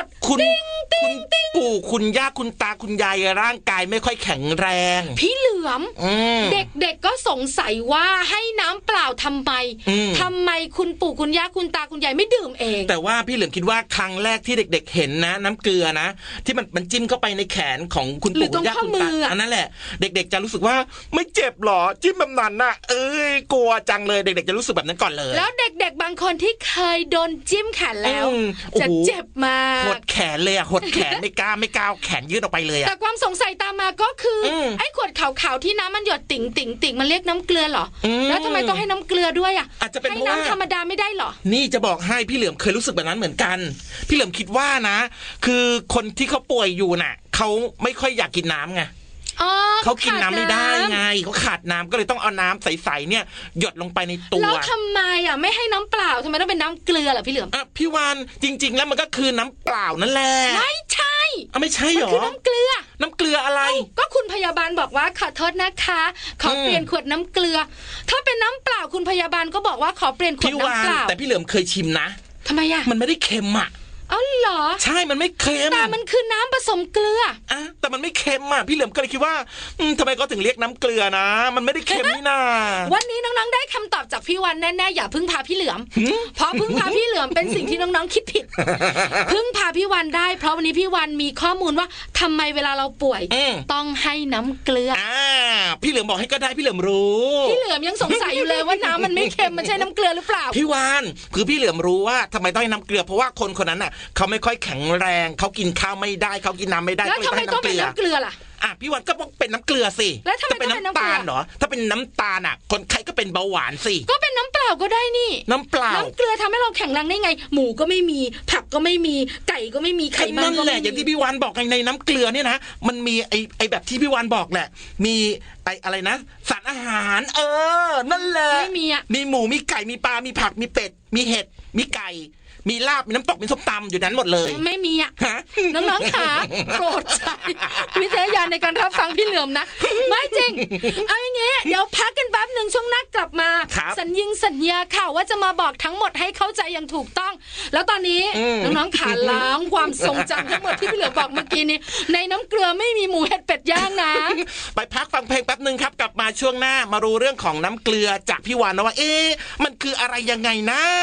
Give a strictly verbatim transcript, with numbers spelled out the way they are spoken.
ดคุณคุณปู่คุณย่าคุณตาคุณยายร่างกายไม่ค่อยแข็งแรงพี่เหลือมเด็กๆก็สงสัยว่าให้น้ำเปล่าทำไมทำไมคุณปู่คุณย่าคุณตาคุณยายไม่ดื่มเองแต่ว่าพี่เหลือมคิดว่าครั้งแรกที่เด็กๆเห็นนะน้ำเกลือนะที่มันมันจิ้มเข้าไปในแขนของคุณปู่คุณย่าคุณตาอันนั้นแหละเด็กๆจะรู้สึกว่าไม่เจ็บหรอจิ้มแบบนั้นน่ะเอ้ยกลัวจังเลยเด็กๆจะรู้สึกแบบนั้นก่อนเลยแล้วเด็กๆบางคนที่เคยโดนจิ้มแขนแล้วจะเจ็บมากหดแขนเลยอะหดแขนไม่กล้าไม่กล้าแขนยืดออกไปเลยอะแต่ความสงสัยตามมาก็คือไอ้ขวดขาวๆที่น้ำมันหยดติ่งติ่งติ่งมันเรียกน้ำเกลือเหรอแล้วทำไมต้องให้น้ำเกลือด้วยอะอาจจะเป็นเพราะว่าให้น้ำธรรมดาไม่ได้เหรอนี่จะบอกให้พี่เหลือมเคยรู้สึกแบบนั้นเหมือนกันพี่เหลือมคิดว่านะคือคนที่เขาป่วยอยู่น่ะเขาไม่ค่อยอยากกินน้ำไงเขากินน้ำไม่ได้ไงเขาขาดน้ำก็เลยต้องเอาน้ำใสๆเนี่ยหยดลงไปในตัวแล้วทำไมอ่ะไม่ให้น้ำเปล่าทำไมต้องเป็นน้ำเกลือล่ะพี่เหลือมอ่ะพี่วานจริงๆแล้วมันก็คือน้ำเปล่านั่นแหละไม่ใช่อ่ะไม่ใช่หรอมันคือน้ำเกลือน้ำเกลืออะไรก็คุณพยาบาลบอกว่าขอโทษนะคะขอเปลี่ยนขวดน้ำเกลือถ้าเป็นน้ำเปล่าคุณพยาบาลก็บอกว่าขอเปลี่ยนขวดน้ำเปล่าแต่พี่เหลือมเคยชิมนะทำไมอ่ะมันไม่ได้เค็มอ่ะอ๋อเหรอใช่มันไม่เค็มแต่มันคือน้ำผสมเกลืออ่ะแต่มันไม่เค็มอ่ะพี่เหลือมก็เลยคิดว่าทำไมก็ถึงเรียกน้ำเกลือนะมันไม่ได้เค็มนี่นาวันนี้น้องๆได้คำตอบจากพี่วันแน่ๆอย่าพึ่งพาพี่เหลือมเพราะพึ่งพาพี่เหลือมเป็นสิ่งที่น้องๆคิดผิดพึ่งพาพี่วันได้เพราะวันนี้พี่วันมีข้อมูลว่าทำไมเวลาเราป่วยต้องให้น้ำเกลืออ่าพี่เหลือมบอกให้ก็ได้พี่เหลือมรู้พี่เหลือมยังสงสัยอยู่เลยว่าน้ำมันไม่เค็มมันใช่น้ำเกลือหรือเปล่าพี่วันคือพี่เหลือมรู้ว่าทำไมต้องให้น้ำเกลือเพราะว่าคนคนนั้นน่ะเขาไม่ค่อยแข็งแรงเขากินข้าวไม่ได้เขากินน้ำไม่ได้แล้วทำไมต้องเป็นน้ำเกลือล่ะอ่ะพี่วันก็ต้องเป็นน้ำเกลือสิแล้วทำไมต้องเป็นน้ำตาลเหรอถ้าเป็นน้ำตาลอ่ะคนไข้ก็เป็นเบาหวานสิก็เป็นน้ำเปล่าก็ได้นี่น้ำเปล่าน้ำเกลือทำให้เราแข็งแรงได้ไงหมูก็ไม่มีผักก็ไม่มีไก่ก็ไม่มีไขมันก็ไม่มีนั่นแหละอย่างที่พี่วันบอกไงในน้ำเกลือเนี่ยนะมันมีไอไอแบบที่พี่วันบอกแหละมีไออะไรนะสารอาหารเออนั่นแหละไม่มีอ่ะมีหมูมีไก่มีปลามีผักมีเป็ดมีเห็ดมีไก่มีลาบมีน้ำตกมีส้มตำอยู่นั้นหมดเลยไม่มีอ่ะน้องๆขาโปรดใช้วิจารณญาณในการรับฟังพี่เหลือมนะไม่จริงเอาอย่างงี้เดี๋ยวพักกันแป๊บนึงช่วงหน้ากลับมาสัญญิงสัญญาค่ะว่าจะมาบอกทั้งหมดให้เข้าใจอย่างถูกต้องแล้วตอนนี้น้องๆขาล้างความทรงจำทั้งหมดที่พี่เหลือมบอกเมื่อกี้นี้ในน้ำเกลือไม่มีหมูเห็ดเป็ดย่างนะไปพักฟังเพลงแป๊บนึงครับกลับมาช่วงหน้ามารู้เรื่องของน้ำเกลือจากพี่วานนะว่าเอ๊ะมันคืออะไรยังไงนะ